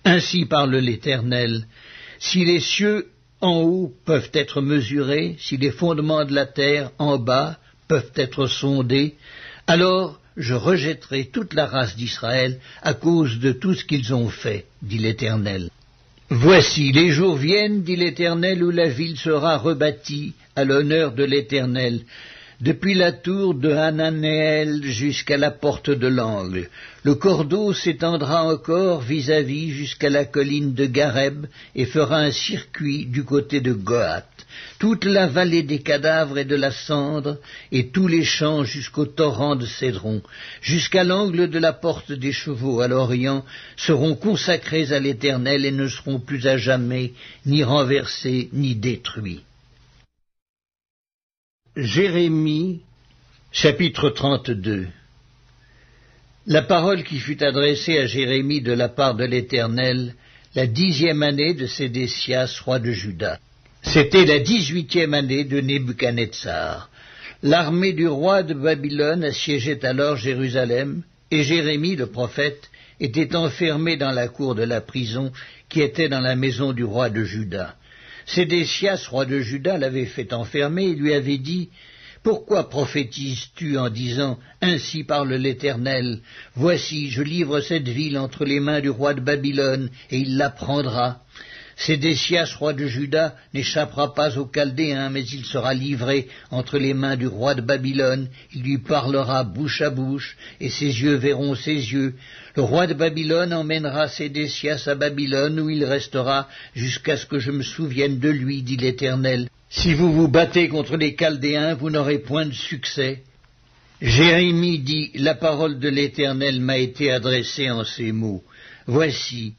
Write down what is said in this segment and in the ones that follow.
Ainsi parle l'Éternel. Si les cieux en haut peuvent être mesurés, si les fondements de la terre en bas peuvent être sondés, alors je rejetterai toute la race d'Israël à cause de tout ce qu'ils ont fait, dit l'Éternel. Voici, les jours viennent, dit l'Éternel, où la ville sera rebâtie à l'honneur de l'Éternel, depuis la tour de Hananéel jusqu'à la porte de l'angle. Le cordeau s'étendra encore vis-à-vis jusqu'à la colline de Gareb et fera un circuit du côté de Goat. Toute la vallée des cadavres et de la cendre, et tous les champs jusqu'au torrent de Cédron, jusqu'à l'angle de la porte des chevaux à l'Orient, seront consacrés à l'Éternel et ne seront plus à jamais ni renversés ni détruits. Jérémie, chapitre 32. La parole qui fut adressée à Jérémie de la part de l'Éternel, la 10e année de Sédécias, roi de Juda. C'était la 18e année de Nebuchadnezzar. L'armée du roi de Babylone assiégeait alors Jérusalem, et Jérémie, le prophète, était enfermé dans la cour de la prison qui était dans la maison du roi de Juda. Sédécias, roi de Juda, l'avait fait enfermer et lui avait dit « Pourquoi prophétises-tu en disant « Ainsi parle l'Éternel, voici, je livre cette ville entre les mains du roi de Babylone, et il la prendra ». Sédécias, roi de Juda, n'échappera pas aux Chaldéens, mais il sera livré entre les mains du roi de Babylone. Il lui parlera bouche à bouche, et ses yeux verront ses yeux. Le roi de Babylone emmènera Sédécias à Babylone, où il restera jusqu'à ce que je me souvienne de lui, dit l'Éternel. Si vous vous battez contre les Chaldéens, vous n'aurez point de succès. Jérémie dit, la parole de l'Éternel m'a été adressée en ces mots. Voici,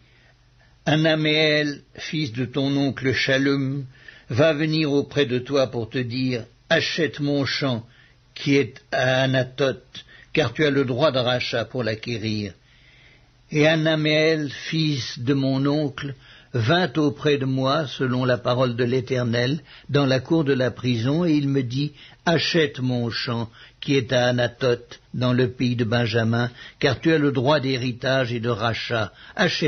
Anaméel, fils de ton oncle Shallum, va venir auprès de toi pour te dire « Achète mon champ qui est à Anathoth, car tu as le droit de rachat pour l'acquérir. » Et Anaméel, fils de mon oncle, vint auprès de moi, selon la parole de l'Éternel, dans la cour de la prison, et il me dit « Achète mon champ qui est à Anathoth, dans le pays de Benjamin, car tu as le droit d'héritage et de rachat. Achète-le. »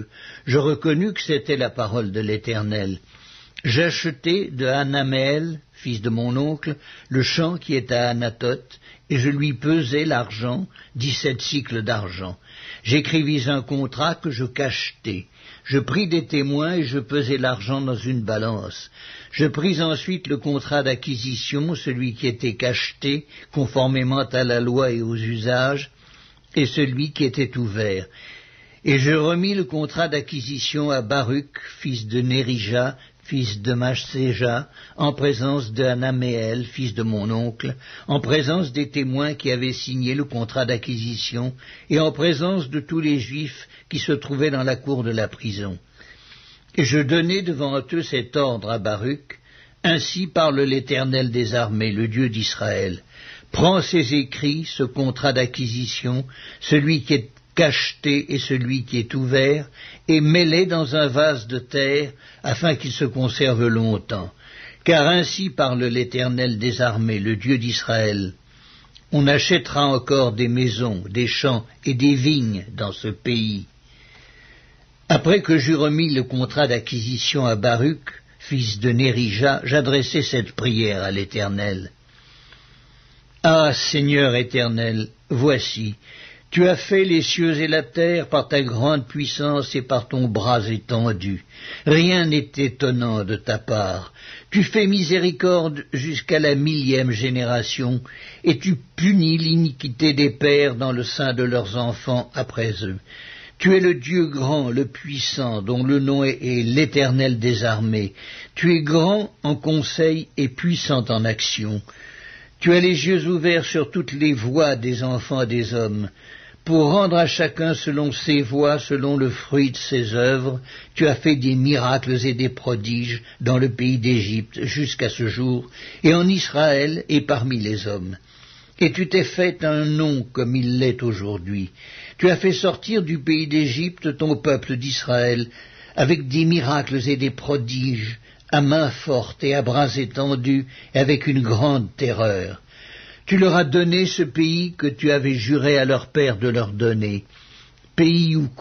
Je reconnus que c'était la parole de l'Éternel. J'achetai de Anaméel, fils de mon oncle, le champ qui est à Anathoth, et je lui pesai l'argent, 17 cycles d'argent. J'écrivis un contrat que je cachetai. Je pris des témoins et je pesai l'argent dans une balance. Je pris ensuite le contrat d'acquisition, celui qui était cacheté, conformément à la loi et aux usages, et celui qui était ouvert. Et je remis le contrat d'acquisition à Baruch, fils de Nérija, fils de Maschséja, en présence de Anaméel, fils de mon oncle, en présence des témoins qui avaient signé le contrat d'acquisition, et en présence de tous les Juifs qui se trouvaient dans la cour de la prison. Et je donnai devant eux cet ordre à Baruch, « Ainsi parle l'Éternel des armées, le Dieu d'Israël. Prends ces écrits, ce contrat d'acquisition, celui qui est cacheté et celui qui est ouvert, et mets-les dans un vase de terre, afin qu'ils se conservent longtemps. Car ainsi parle l'Éternel des armées, le Dieu d'Israël. On achètera encore des maisons, des champs et des vignes dans ce pays. » Après que j'eus remis le contrat d'acquisition à Baruch, fils de Nérija, j'adressai cette prière à l'Éternel. « Ah, Seigneur éternel, voici, tu as fait les cieux et la terre par ta grande puissance et par ton bras étendu. Rien n'est étonnant de ta part. Tu fais miséricorde jusqu'à la 1000e génération, et tu punis l'iniquité des pères dans le sein de leurs enfants après eux. Tu es le Dieu grand, le puissant, dont le nom est l'Éternel des armées. Tu es grand en conseil et puissant en action. Tu as les yeux ouverts sur toutes les voies des enfants des hommes. Pour rendre à chacun selon ses voies, selon le fruit de ses œuvres, tu as fait des miracles et des prodiges dans le pays d'Égypte jusqu'à ce jour, et en Israël et parmi les hommes. Et tu t'es fait un nom comme il l'est aujourd'hui. Tu as fait sortir du pays d'Égypte ton peuple d'Israël, avec des miracles et des prodiges, à main forte et à bras étendus, et avec une grande terreur. Tu leur as donné ce pays que tu avais juré à leur père de leur donner, pays où